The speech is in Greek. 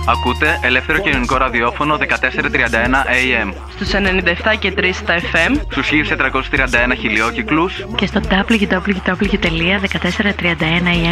Ακούτε ελεύθερο κοινωνικό ραδιόφωνο 1431 AM. Στους 97 και 3 στα FM. Στους 1431 χιλιόκυκλους. Και στο www.1431am.gr.